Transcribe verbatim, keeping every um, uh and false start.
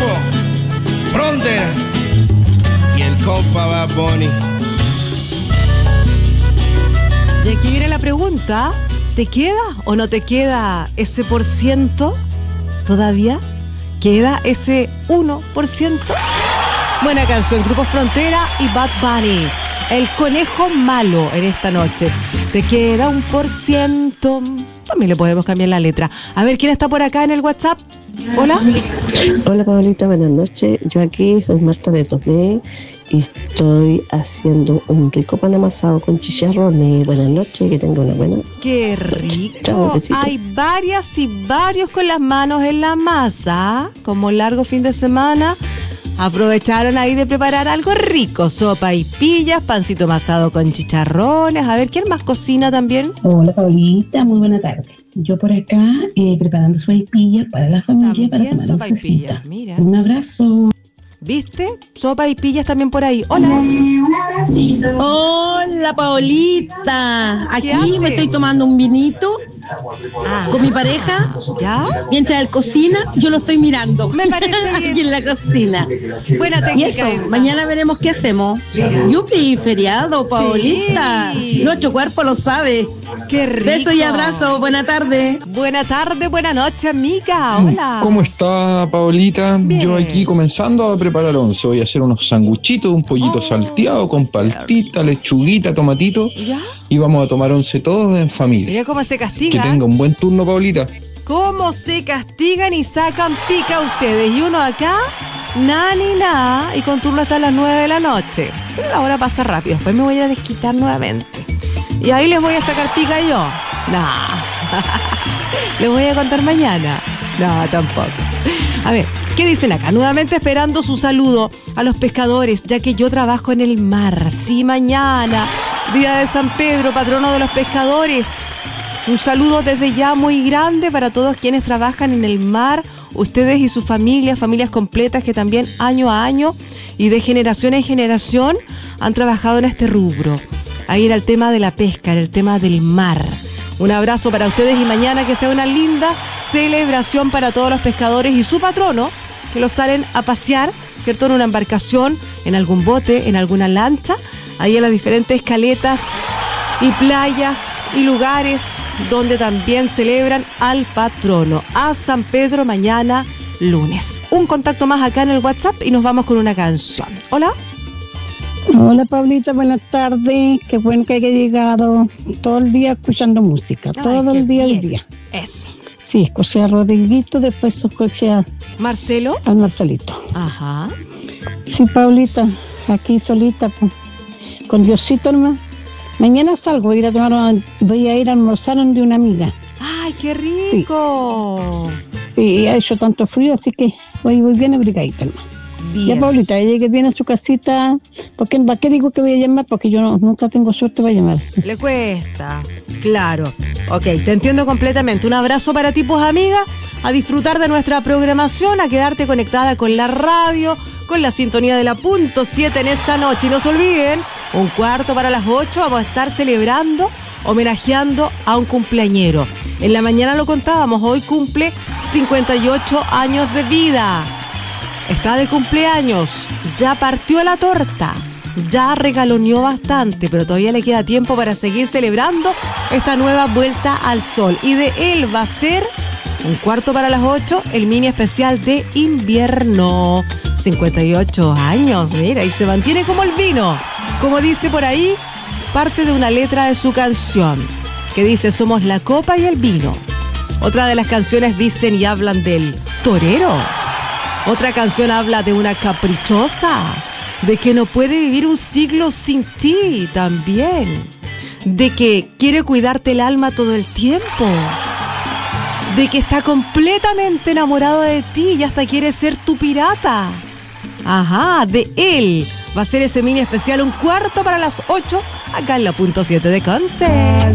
grupo Frontera y el compa Bad Bunny. Y aquí viene la pregunta: ¿te queda o no te queda ese por ciento? ¿Todavía queda ese uno por ciento? Buena canción, Grupo Frontera y Bad Bunny, El Conejo Malo, en esta noche. ¿Te queda un por ciento? También le podemos cambiar la letra. A ver, ¿quién está por acá en el WhatsApp? Hola. Hola, Pablita, buenas noches. Yo aquí soy Marta de Tomé y estoy haciendo un rico pan amasado con chicharrones. Buenas noches, que tenga una buena. ¡Qué rico! Chao, besito. Hay varias y varios con las manos en la masa. Como largo fin de semana, aprovecharon ahí de preparar algo rico. Sopa y pillas, pancito amasado con chicharrones. A ver, ¿quién más cocina también? Hola, Paulita, muy buena tarde. Yo por acá eh, preparando sopaipillas para la familia, También para tomar sopaipillas, oncecita. mira. Un abrazo. ¿Viste? Sopa y pillas también por ahí. Hola. Hola, Paolita. Aquí ¿Qué haces? me estoy tomando un vinito Ah, con mi pareja. ¿ya? Mientras él cocina, yo lo estoy mirando. Me parece bien. Aquí en la cocina. Buena Y técnica eso, esa. mañana veremos qué hacemos. Yupi, feriado, Paolita. Sí. Nuestro cuerpo lo sabe. ¡Qué rico! Beso y abrazo. Buena tarde. Buena tarde, buena noche, amiga. Hola. ¿Cómo está, Paolita? Bien. Yo aquí comenzando a preparar once. Voy a hacer unos sanguchitos, un pollito Oh, salteado con paltita, lechuguita, tomatito. ¿Ya? Y vamos a tomar once todos en familia. Mira cómo se Que castiga. tenga un buen turno, Paolita. Cómo se castigan y sacan pica ustedes. Y uno acá, nada ni nada. Y con turno hasta las nueve de la noche. Pero la hora pasa rápido. Después me voy a desquitar nuevamente. Y ahí les voy a sacar pica yo. Nah. Les voy a contar mañana. No, tampoco. A ver, ¿qué dicen acá? Nuevamente esperando su saludo a los pescadores, ya que yo trabajo en el mar. Sí, mañana, día de San Pedro, patrono de los pescadores. Un saludo desde ya muy grande para todos quienes trabajan en el mar, ustedes y sus familias, familias completas que también año a año y de generación en generación han trabajado en este rubro. Ahí era el tema de la pesca, era el tema del mar. Un abrazo para ustedes y mañana que sea una linda celebración para todos los pescadores y su patrono, que los salen a pasear, ¿cierto? En una embarcación, en algún bote, en alguna lancha, ahí en las diferentes caletas y playas y lugares donde también celebran al patrono, a San Pedro, mañana lunes. Un contacto más acá en el WhatsApp y nos vamos con una canción. Hola. Hola, Pablita, buenas tardes. Qué bueno que haya llegado. Todo el día escuchando música, Ay, todo qué el día bien. el día. Eso. Sí, escuché a Rodriguito, después escuché a, Marcelo. al Marcelito. Ajá. Sí, Pablita, aquí solita, pues, con Diosito nomás. Mañana salgo, voy a ir a tomar, voy a ir a almorzar de una amiga. ¡Ay, qué rico! Sí, ha hecho tanto frío, así que voy, voy bien abrigadita nomás. Bien. Ya, Pablita, ya llegué bien a su casita. ¿Por qué, ¿Para qué digo que voy a llamar? Porque yo no, nunca tengo suerte para llamar. Le cuesta, claro. Ok, te entiendo completamente. Un abrazo para ti, pues, amiga, a disfrutar de nuestra programación, a quedarte conectada con la radio, con la sintonía de la punto siete en esta noche. Y no se olviden, un cuarto para las ocho vamos a estar celebrando, homenajeando a un cumpleañero. En la mañana lo contábamos, hoy cumple cincuenta y ocho años de vida. Está de cumpleaños, ya partió la torta, ya regaloneó bastante, pero todavía le queda tiempo para seguir celebrando esta nueva vuelta al sol. Y de él va a ser un cuarto para las ocho, el mini especial de invierno. cincuenta y ocho años, mira, y se mantiene como el vino. Como dice por ahí, parte de una letra de su canción, que dice: somos la copa y el vino. Otra de las canciones dicen y hablan del torero. Otra canción habla de una caprichosa, de que no puede vivir un siglo sin ti también, de que quiere cuidarte el alma todo el tiempo, de que está completamente enamorado de ti y hasta quiere ser tu pirata. Ajá, de él va a ser ese mini especial, un cuarto para las ocho, acá en la punto siete de Conce.